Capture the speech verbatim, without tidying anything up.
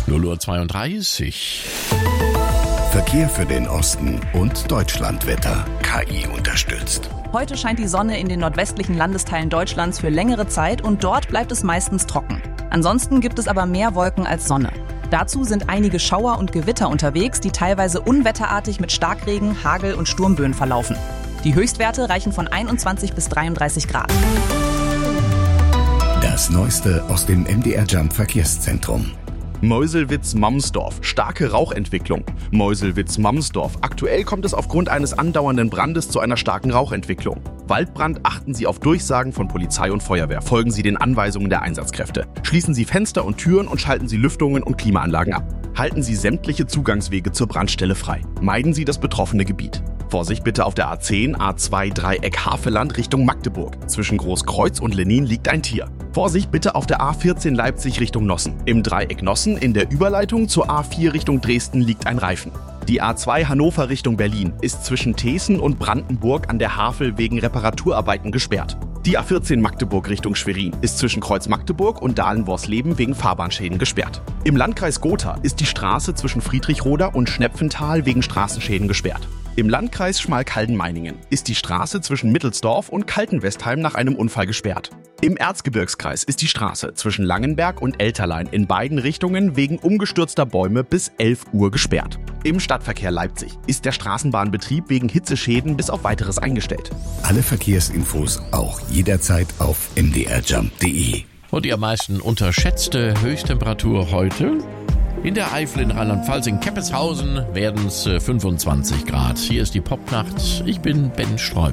null Uhr zweiunddreißig. Verkehr für den Osten und Deutschlandwetter. K I unterstützt. Heute scheint die Sonne in den nordwestlichen Landesteilen Deutschlands für längere Zeit und dort bleibt es meistens trocken. Ansonsten gibt es aber mehr Wolken als Sonne. Dazu sind einige Schauer und Gewitter unterwegs, die teilweise unwetterartig mit Starkregen, Hagel und Sturmböen verlaufen. Die Höchstwerte reichen von einundzwanzig bis dreiunddreißig Grad. Das Neueste aus dem M D R Jump Verkehrszentrum. Meuselwitz-Mamsdorf. Starke Rauchentwicklung. Meuselwitz-Mamsdorf. Aktuell kommt es aufgrund eines andauernden Brandes zu einer starken Rauchentwicklung. Waldbrand, achten Sie auf Durchsagen von Polizei und Feuerwehr. Folgen Sie den Anweisungen der Einsatzkräfte. Schließen Sie Fenster und Türen und schalten Sie Lüftungen und Klimaanlagen ab. Halten Sie sämtliche Zugangswege zur Brandstelle frei. Meiden Sie das betroffene Gebiet. Vorsicht bitte auf der A zehn, A zwei Dreieck Havelland Richtung Magdeburg. Zwischen Großkreuz und Lenin liegt ein Tier. Vorsicht bitte auf der A vierzehn Leipzig Richtung Nossen. Im Dreieck Nossen in der Überleitung zur A vier Richtung Dresden liegt ein Reifen. Die A zwei Hannover Richtung Berlin ist zwischen Teeßen und Brandenburg an der Havel wegen Reparaturarbeiten gesperrt. Die A vierzehn Magdeburg Richtung Schwerin ist zwischen Kreuz Magdeburg und Dahlen-Worsleben wegen Fahrbahnschäden gesperrt. Im Landkreis Gotha ist die Straße zwischen Friedrichroda und Schnepfenthal wegen Straßenschäden gesperrt. Im Landkreis Schmalkalden-Meiningen ist die Straße zwischen Mittelsdorf und Kaltenwestheim nach einem Unfall gesperrt. Im Erzgebirgskreis ist die Straße zwischen Langenberg und Elterlein in beiden Richtungen wegen umgestürzter Bäume bis elf Uhr gesperrt. Im Stadtverkehr Leipzig ist der Straßenbahnbetrieb wegen Hitzeschäden bis auf Weiteres eingestellt. Alle Verkehrsinfos auch jederzeit auf m d r jump punkt d e. Und die am meisten unterschätzte Höchsttemperatur heute? In der Eifel in Rheinland-Pfalz, in Keppeshausen werden es fünfundzwanzig Grad. Hier ist die Popnacht. Ich bin Ben Streumann.